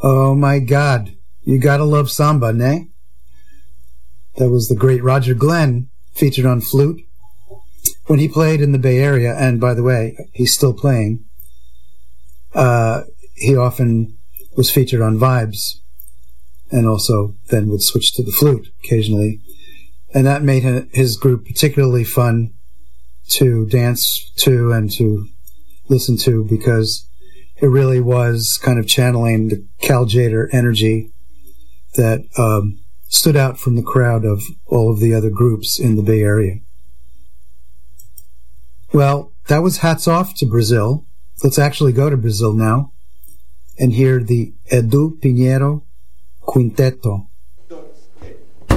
Oh my God, you gotta love samba, ne? That was the great Roger Glenn, featured on flute. When he played in the Bay Area, and by the way, he's still playing, he often was featured on vibes, and also then would switch to the flute occasionally. And that made his group particularly fun to dance to and to listen to, because it really was kind of channeling the Cal Tjader energy that stood out from the crowd of all of the other groups in the Bay Area. Well, that was Hats Off to Brazil. Let's actually go to Brazil now and hear the Edu Pinheiro Quinteto.